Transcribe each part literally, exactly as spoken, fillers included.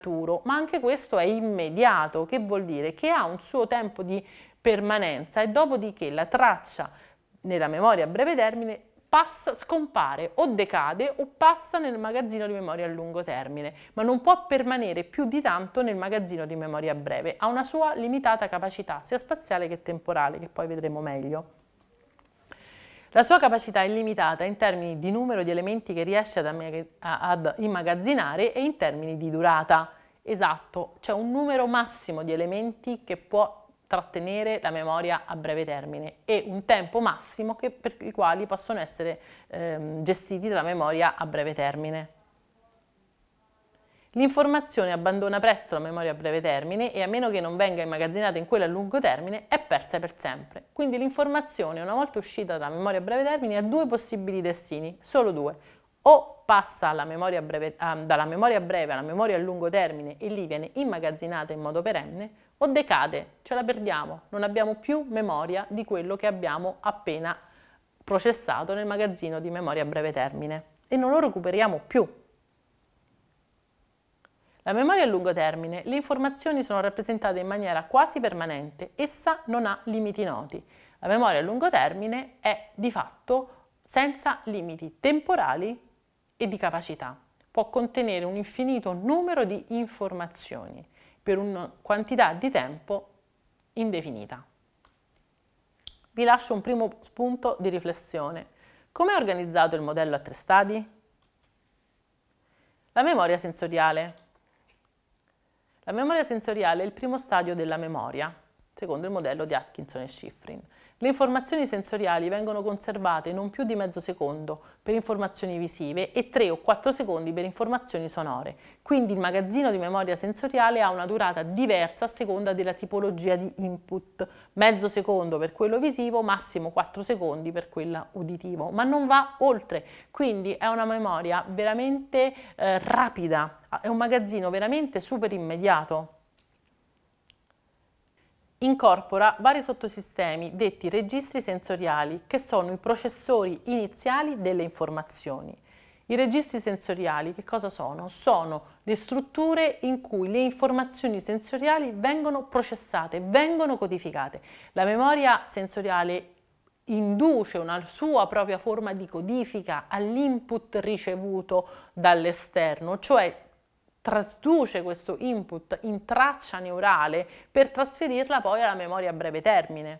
ma anche questo è immediato, che vuol dire che ha un suo tempo di permanenza e dopodiché la traccia nella memoria a breve termine passa, scompare o decade o passa nel magazzino di memoria a lungo termine, ma non può permanere più di tanto nel magazzino di memoria breve, ha una sua limitata capacità sia spaziale che temporale, che poi vedremo meglio. La sua capacità è limitata in termini di numero di elementi che riesce ad, ad immagazzinare e in termini di durata. Esatto, c'è un numero massimo di elementi che può trattenere la memoria a breve termine e un tempo massimo che, per i quali possono essere ehm, gestiti dalla memoria a breve termine. L'informazione abbandona presto la memoria a breve termine e a meno che non venga immagazzinata in quella a lungo termine è persa per sempre. Quindi l'informazione, una volta uscita dalla memoria a breve termine, ha due possibili destini, solo due. O passa alla memoria breve, ah, dalla memoria breve alla memoria a lungo termine e lì viene immagazzinata in modo perenne, o decade, ce la perdiamo, non abbiamo più memoria di quello che abbiamo appena processato nel magazzino di memoria a breve termine e non lo recuperiamo più. La memoria a lungo termine, le informazioni sono rappresentate in maniera quasi permanente, essa non ha limiti noti. La memoria a lungo termine è di fatto senza limiti temporali e di capacità. Può contenere un infinito numero di informazioni per una quantità di tempo indefinita. Vi lascio un primo spunto di riflessione. Come è organizzato il modello a tre stadi? La memoria sensoriale. La memoria sensoriale è il primo stadio della memoria, secondo il modello di Atkinson e Shiffrin. Le informazioni sensoriali vengono conservate non più di mezzo secondo per informazioni visive e tre o quattro secondi per informazioni sonore. Quindi il magazzino di memoria sensoriale ha una durata diversa a seconda della tipologia di input. Mezzo secondo per quello visivo, massimo quattro secondi per quello uditivo, ma non va oltre. Quindi è una memoria veramente eh, rapida, è un magazzino veramente super immediato. Incorpora vari sottosistemi detti registri sensoriali, che sono i processori iniziali delle informazioni. I registri sensoriali che cosa sono? Sono le strutture in cui le informazioni sensoriali vengono processate, vengono codificate. La memoria sensoriale induce una sua propria forma di codifica all'input ricevuto dall'esterno, cioè traduce questo input in traccia neurale per trasferirla poi alla memoria a breve termine.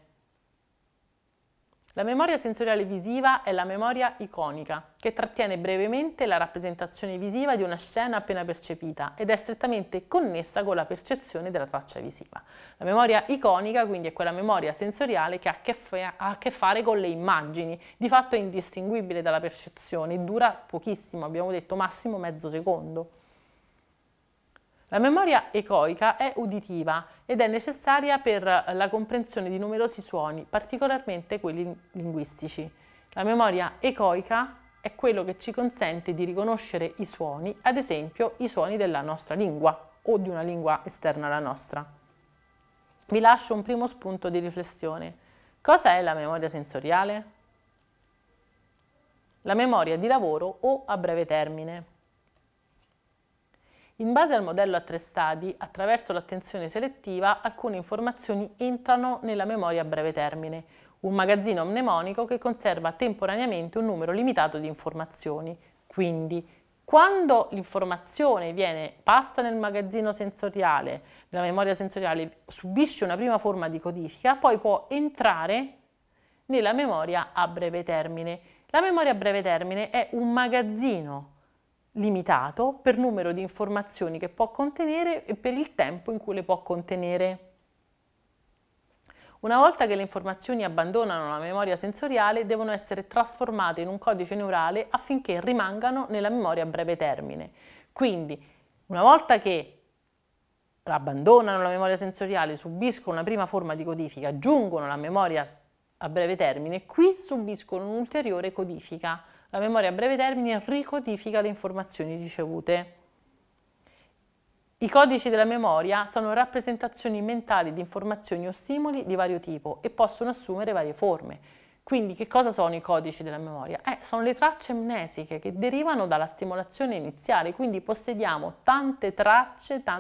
La memoria sensoriale visiva è la memoria iconica, che trattiene brevemente la rappresentazione visiva di una scena appena percepita ed è strettamente connessa con la percezione della traccia visiva. La memoria iconica quindi è quella memoria sensoriale che ha a che, fa- ha a che fare con le immagini, di fatto è indistinguibile dalla percezione, dura pochissimo, abbiamo detto massimo mezzo secondo. La memoria ecoica è uditiva ed è necessaria per la comprensione di numerosi suoni, particolarmente quelli linguistici. La memoria ecoica è quello che ci consente di riconoscere i suoni, ad esempio i suoni della nostra lingua o di una lingua esterna alla nostra. Vi lascio un primo spunto di riflessione. Cosa è la memoria sensoriale? La memoria di lavoro o a breve termine. In base al modello a tre stadi, attraverso l'attenzione selettiva, alcune informazioni entrano nella memoria a breve termine, un magazzino mnemonico che conserva temporaneamente un numero limitato di informazioni. Quindi, quando l'informazione viene passa nel magazzino sensoriale, nella memoria sensoriale, subisce una prima forma di codifica, poi può entrare nella memoria a breve termine. La memoria a breve termine è un magazzino limitato per numero di informazioni che può contenere e per il tempo in cui le può contenere. Una volta che le informazioni abbandonano la memoria sensoriale, devono essere trasformate in un codice neurale affinché rimangano nella memoria a breve termine. Quindi, una volta che abbandonano la memoria sensoriale, subiscono una prima forma di codifica, giungono alla memoria a breve termine, qui subiscono un'ulteriore codifica. La memoria a breve termine ricodifica le informazioni ricevute. I codici della memoria sono rappresentazioni mentali di informazioni o stimoli di vario tipo e possono assumere varie forme. Quindi che cosa sono i codici della memoria? Eh, sono le tracce amnesiche che derivano dalla stimolazione iniziale, quindi possediamo tante tracce,